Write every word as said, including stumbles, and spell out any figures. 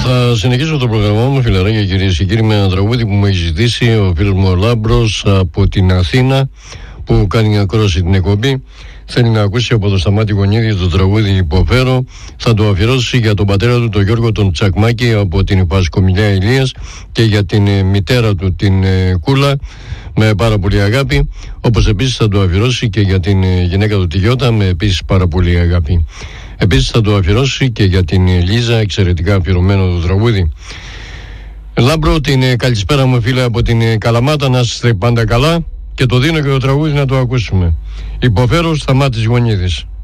Θα συνεχίσω το πρόγραμμά μου, φιλαράκια, κυρίες και κύριοι, με ένα τραγούδι που μου έχει ζητήσει ο φίλος μου ο Λάμπρος από την Αθήνα, που κάνει ακρόαση την εκπομπή. Θέλει να ακούσει από το Σταμάτη Γονίδη το τραγούδι «Υποφέρω». Θα το αφιερώσει για τον πατέρα του, τον Γιώργο τον Τσακμάκη, από την Πασκομιλιά Ηλίας, και για την ε, μητέρα του, την ε, Κούλα, με πάρα πολύ αγάπη. Όπως επίσης θα το αφιερώσει και για την ε, γυναίκα του, τη Γιώτα, με επίσης πάρα πολύ αγάπη. Επίσης θα το αφιερώσει και για την ε, Λίζα, εξαιρετικά αφιερωμένο το τραγούδι. Λάμπρο, την ε, καλησπέρα μου, φίλε, από την ε, Καλαμάτα, να είστε πάντα καλά, και το δίνω και το τραγούδι να το ακούσουμε. «Υποφέρω», Σταμάτης Γονίδης.